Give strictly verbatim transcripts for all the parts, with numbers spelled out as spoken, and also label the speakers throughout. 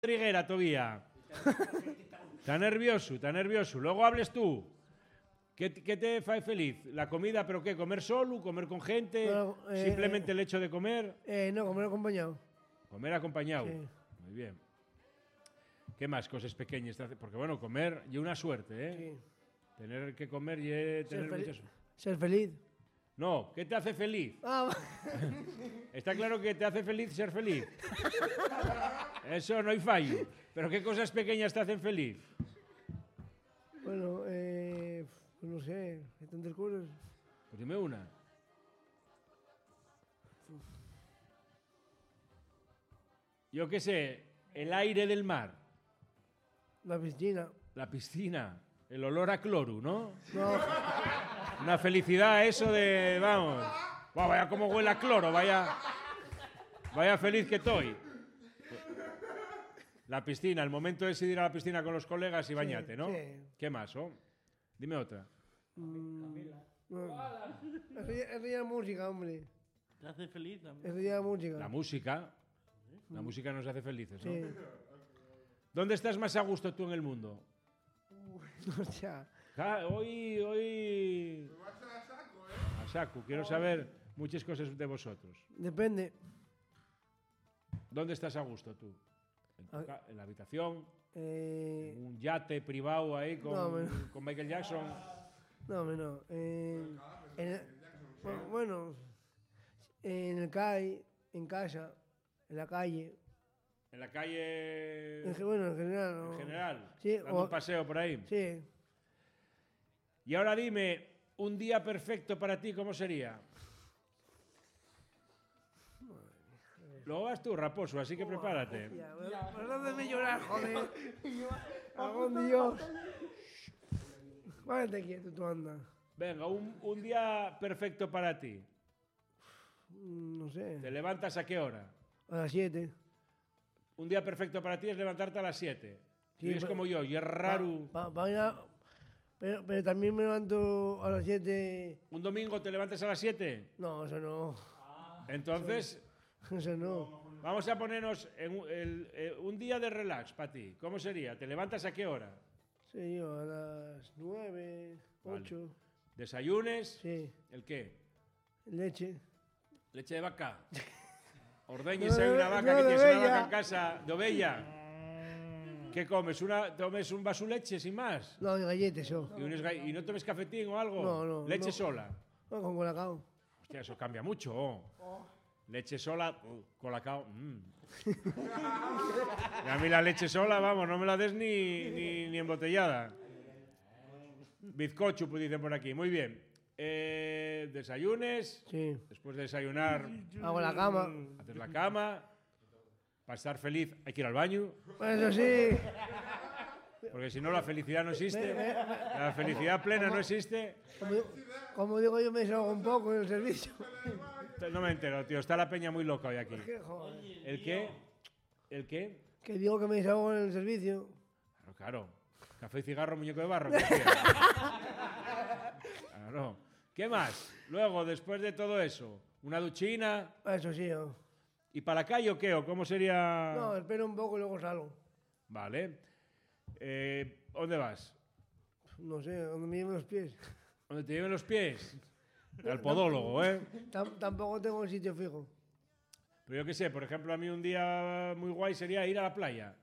Speaker 1: triguera todavía. Está nervioso, está nervioso. Luego hables tú. ¿Qué, qué te hace feliz? ¿La comida, pero qué? ¿Comer solo? ¿Comer con gente?
Speaker 2: No, eh,
Speaker 1: ¿Simplemente el hecho de comer?
Speaker 2: Eh, no, comer acompañado.
Speaker 1: Comer acompañado.
Speaker 2: Sí.
Speaker 1: Muy bien. ¿Qué más cosas pequeñas te hace? Porque bueno, comer y una suerte, ¿eh?
Speaker 2: Sí.
Speaker 1: Tener que comer y tener
Speaker 2: Ser, fel-
Speaker 1: muchas...
Speaker 2: ser feliz.
Speaker 1: No, ¿qué te hace feliz?
Speaker 2: Ah,
Speaker 1: Está claro que te hace feliz ser feliz. Eso no hay fallo. Pero ¿qué cosas pequeñas te hacen feliz?
Speaker 2: bueno, eh, pues no sé, hay tantas cosas.
Speaker 1: Pues dime una. Yo qué sé, el aire del mar,
Speaker 2: La piscina.
Speaker 1: la piscina, el olor a cloro, ¿no?
Speaker 2: No,
Speaker 1: Una felicidad eso de, vamos, Buah, vaya como huele a cloro, vaya, vaya feliz que estoy. La piscina, el momento de ir a la piscina con los colegas y bañate, ¿no?
Speaker 2: sí.
Speaker 1: ¿Qué más, oh? Dime otra.
Speaker 2: no. Es día- es día de música, hombre.
Speaker 3: ¿Te hace feliz?
Speaker 2: Es día de música.
Speaker 1: La música. La música nos hace felices, ¿no?
Speaker 2: Sí.
Speaker 1: ¿Dónde estás más a gusto tú en el mundo?
Speaker 2: O sea,
Speaker 1: Ah, hoy, hoy... A saco, quiero saber muchas cosas de vosotros.
Speaker 2: depende.
Speaker 1: ¿Dónde estás a gusto tú? ¿En, tu
Speaker 2: Ah.
Speaker 1: ca- en la habitación?
Speaker 2: Eh,
Speaker 1: ¿En un yate privado ahí con,
Speaker 2: No, me-
Speaker 1: con Michael Jackson?
Speaker 2: no, hombre, no. Eh, en el- bu- bueno, en el C A I, en casa, en la calle.
Speaker 1: ¿En la calle
Speaker 2: En, ge- bueno, en general. ¿no?
Speaker 1: en general?
Speaker 2: Sí,
Speaker 1: ¿Dando
Speaker 2: o-
Speaker 1: un paseo por ahí?
Speaker 2: Sí.
Speaker 1: Y ahora dime, un día perfecto para ti, ¿cómo sería? Luego vas tú, raposo, así que prepárate.
Speaker 2: Ya, bueno, de llorar, joder. Algún Dios. Váyate quieto, tú anda.
Speaker 1: Venga, un, un día perfecto para ti.
Speaker 2: Mm, No sé.
Speaker 1: ¿Te levantas a qué hora?
Speaker 2: A las siete.
Speaker 1: Un día perfecto para ti es levantarte a las siete.
Speaker 2: Sí,
Speaker 1: y es
Speaker 2: pero-
Speaker 1: como yo, y es raro.
Speaker 2: Pa- pa- pa- pero, pero también me levanto a las siete.
Speaker 1: ¿Un domingo te levantas a las siete?
Speaker 2: No, eso no.
Speaker 1: Entonces,
Speaker 2: Eso no.
Speaker 1: vamos a ponernos en un, el- eh, un día de relax para ti. ¿Cómo sería? ¿Te levantas a qué hora?
Speaker 2: Sí, yo a las nueve,
Speaker 1: Vale.
Speaker 2: ocho.
Speaker 1: ¿Desayunes?
Speaker 2: Sí.
Speaker 1: ¿El qué?
Speaker 2: Leche.
Speaker 1: ¿Leche de vaca? Ordeñes ahí
Speaker 2: No,
Speaker 1: una
Speaker 2: no,
Speaker 1: vaca,
Speaker 2: no,
Speaker 1: que
Speaker 2: de
Speaker 1: tienes una
Speaker 2: ovella.
Speaker 1: vaca en casa, de ovella. ¿Qué comes? Una, ¿Tomes un vaso de leche sin más?
Speaker 2: No, de galletas, yo.
Speaker 1: ¿Y, unos ga- y no tomes cafetín o algo?
Speaker 2: No, no,
Speaker 1: ¿Leche
Speaker 2: no.
Speaker 1: sola?
Speaker 2: No, con colacao.
Speaker 1: Hostia, eso cambia mucho. oh. Leche sola, uh, colacao. mm. Y a mí la leche sola, vamos, no me la des ni, ni, ni embotellada. Bizcocho, pues dicen por aquí. Muy bien. Eh, desayunes.
Speaker 2: Sí.
Speaker 1: Después de desayunar,
Speaker 2: Hago la cama.
Speaker 1: haces la cama. Para estar feliz hay que ir al baño.
Speaker 2: Eso sí.
Speaker 1: Porque si no, la felicidad no existe. La felicidad plena no existe.
Speaker 2: Como, como digo yo, me desahogo un poco en el servicio.
Speaker 1: No me entero, tío. Está la peña muy loca hoy aquí.
Speaker 2: ¿Qué, joder?
Speaker 1: ¿El qué? ¿El qué?
Speaker 2: Que digo que me desahogo en el servicio.
Speaker 1: Claro, claro. Café y cigarro, muñeco de barro. ¿qué quieres? Claro. ¿Qué más? Luego, después de todo eso, una duchina.
Speaker 2: Eso sí, yo.
Speaker 1: ¿Y para la calle o qué? ¿O cómo sería?
Speaker 2: No, espero un poco y luego salgo.
Speaker 1: Vale. Eh, ¿Dónde vas?
Speaker 2: No sé, donde me lleven los pies.
Speaker 1: ¿Dónde te lleven los pies? Al podólogo, ¿eh?
Speaker 2: Tam- tampoco tengo un sitio fijo.
Speaker 1: Pero yo qué sé, por ejemplo, a mí un día muy guay sería ir a la playa.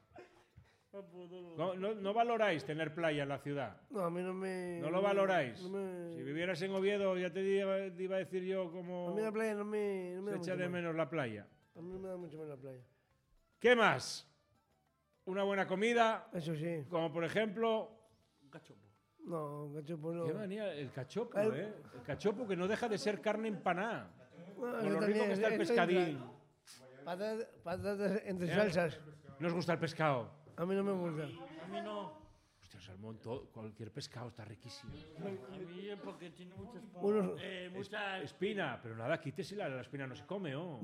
Speaker 1: No, no, no valoráis tener playa en la ciudad.
Speaker 2: No, a mí no me...
Speaker 1: No lo valoráis.
Speaker 2: No me,
Speaker 1: Si vivieras en Oviedo, ya te iba, te iba a decir yo
Speaker 2: a
Speaker 1: cómo
Speaker 2: mí la playa no me, no me
Speaker 1: se
Speaker 2: da
Speaker 1: echa
Speaker 2: mucho
Speaker 1: de
Speaker 2: más.
Speaker 1: menos la playa.
Speaker 2: A mí no me da mucho más la playa.
Speaker 1: ¿Qué más? Una buena comida,
Speaker 2: Eso sí.
Speaker 1: como por ejemplo...
Speaker 3: Un cachopo.
Speaker 2: No, cachopo no.
Speaker 1: Qué manía, el cachopo,
Speaker 2: El-
Speaker 1: ¿eh? El cachopo que no deja de ser carne empanada.
Speaker 2: Bueno,
Speaker 1: Con
Speaker 2: eso
Speaker 1: lo rico
Speaker 2: también,
Speaker 1: que está el
Speaker 2: eso
Speaker 1: pescadín.
Speaker 2: entra. Patatas, patatas entre
Speaker 1: ¿Eh?
Speaker 2: salsas.
Speaker 1: ¿No os gusta el pescado?
Speaker 2: A mí no me gusta.
Speaker 3: A mí no.
Speaker 1: Hostia, salmón, todo- cualquier pescado está riquísimo.
Speaker 3: A mí es porque tiene muchas...
Speaker 2: Unos-
Speaker 3: Eh, muchas...
Speaker 1: Espina, pero nada, quítesela, la espina no se come, ¿oh?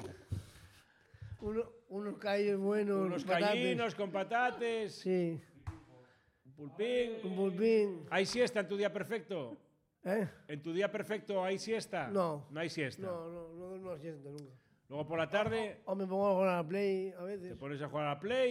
Speaker 2: Uno- unos callos buenos.
Speaker 1: Unos
Speaker 2: patates.
Speaker 1: callinos con patates,
Speaker 2: Sí.
Speaker 1: un pulpín.
Speaker 2: Un pulpín.
Speaker 1: ¿Hay siesta en tu día perfecto?
Speaker 2: ¿Eh?
Speaker 1: ¿En tu día perfecto hay siesta?
Speaker 2: No.
Speaker 1: No hay siesta.
Speaker 2: No, no, no duermo a siesta nunca.
Speaker 1: Luego por la tarde
Speaker 2: O me pongo a jugar a la Play a
Speaker 1: te
Speaker 2: veces.
Speaker 1: pones a jugar a la Play